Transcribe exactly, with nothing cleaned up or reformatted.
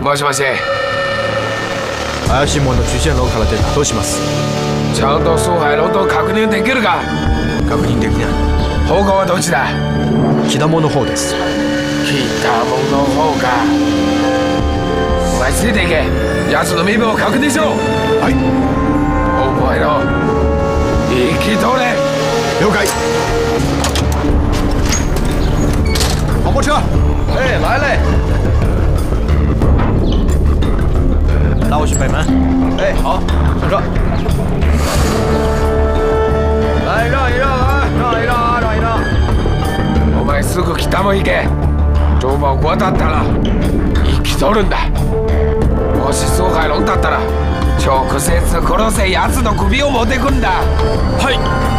もしもし。 怪しいもの主線路から出た。どうします？ ちゃんと総配路と確認できるか？ 確認できない。 方向はどっちだ？ 北門の方です。 北門の方か。お前ついていけ。奴の身分を確認しろ。 はい。 覚えろ。生きとれ。 了解。跑步车。哎，来嘞。拉我去北门。哎，好，上车。来，让一让啊，让一让啊，让一让。 お前すぐ北門行け。常磐を渡ったら生きとるんだ。もし総海論だったら直接殺せ。奴の首を持ってくんだ。 はい。